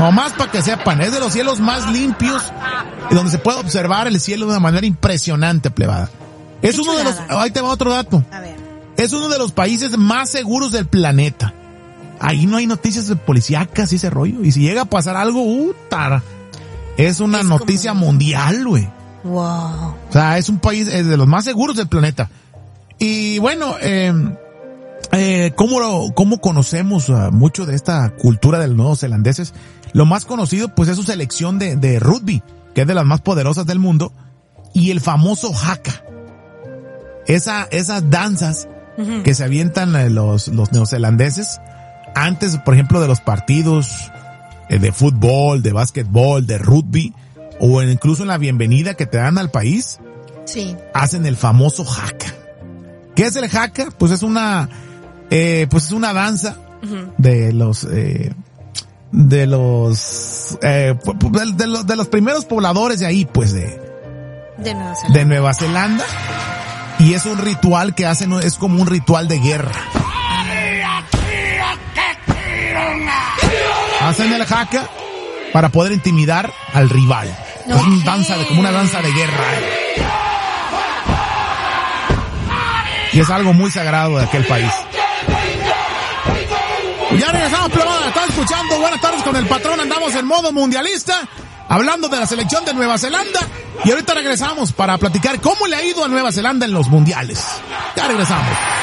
Nomás para que sepan, es de los cielos más limpios y donde se puede observar el cielo de una manera impresionante, plebada. Es uno de los, ahí te va otro dato. A ver. Es uno de los países más seguros del planeta. Ahí no hay noticias de policíacas y ese rollo. Y si llega a pasar algo, es una noticia mundial, güey. Wow. O sea, es un país de los más seguros del planeta. Y bueno, ¿cómo conocemos mucho de esta cultura de los neozelandeses? Lo más conocido, pues, es su selección de rugby, que es de las más poderosas del mundo, y el famoso haka. Esas danzas que se avientan los neozelandeses antes, por ejemplo, de los partidos de fútbol, de básquetbol, de rugby, o incluso en la bienvenida que te dan al país, sí, hacen el famoso haka. ¿Qué es el haka? Pues es una danza de los primeros pobladores de ahí, pues de Nueva Zelanda. Y es un ritual que hacen, es como un ritual de guerra. Hacen el haka para poder intimidar al rival. Es como una danza de guerra. Y es algo muy sagrado de aquel país. Ya regresamos, plebada. Están escuchando Buenas Tardes con el Patrón. Andamos en modo mundialista, hablando de la selección de Nueva Zelanda. Y ahorita regresamos para platicar cómo le ha ido a Nueva Zelanda en los mundiales. Ya regresamos.